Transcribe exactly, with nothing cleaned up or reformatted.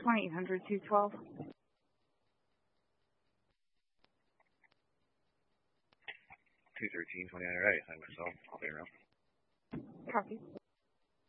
one eight hundred two twelve. two thirteen, twenty-nine, right. I myself. I'll be around. Copy.